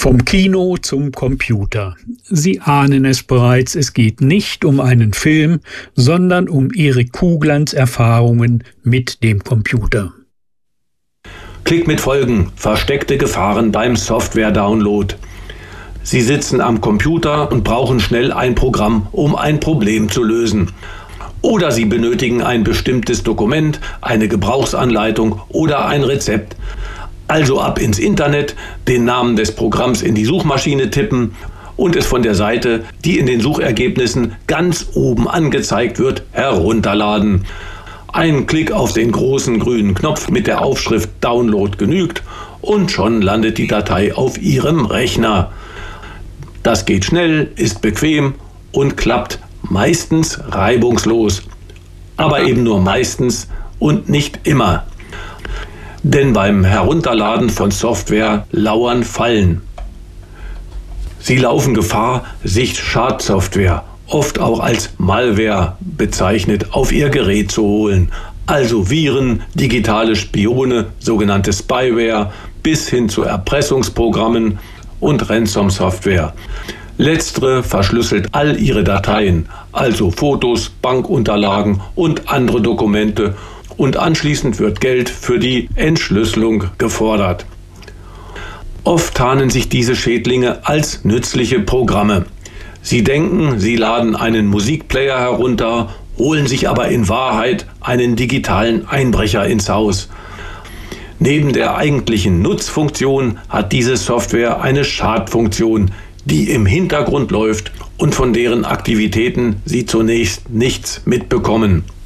Vom Kino zum Computer. Sie ahnen es bereits, es geht nicht um einen Film, sondern um Erik Kuglans Erfahrungen mit dem Computer. Klick mit Folgen, versteckte Gefahren beim Software-Download. Sie sitzen am Computer und brauchen schnell ein Programm, um ein Problem zu lösen. Oder Sie benötigen ein bestimmtes Dokument, eine Gebrauchsanleitung oder ein Rezept. Also ab ins Internet, den Namen des Programms in die Suchmaschine tippen und es von der Seite, die in den Suchergebnissen ganz oben angezeigt wird, herunterladen. Ein Klick auf den großen grünen Knopf mit der Aufschrift Download genügt und schon landet die Datei auf Ihrem Rechner. Das geht schnell, ist bequem und klappt meistens reibungslos. Aber eben nur meistens und nicht immer. Denn beim Herunterladen von Software lauern Fallen. Sie laufen Gefahr, sich Schadsoftware, oft auch als Malware bezeichnet, auf ihr Gerät zu holen. Also Viren, digitale Spione, sogenannte Spyware, bis hin zu Erpressungsprogrammen und Ransom-Software. Letztere verschlüsselt all ihre Dateien, also Fotos, Bankunterlagen und andere Dokumente, und anschließend wird Geld für die Entschlüsselung gefordert. Oft tarnen sich diese Schädlinge als nützliche Programme. Sie denken, sie laden einen Musikplayer herunter, holen sich aber in Wahrheit einen digitalen Einbrecher ins Haus. Neben der eigentlichen Nutzfunktion hat diese Software eine Schadfunktion, die im Hintergrund läuft und von deren Aktivitäten Sie zunächst nichts mitbekommen.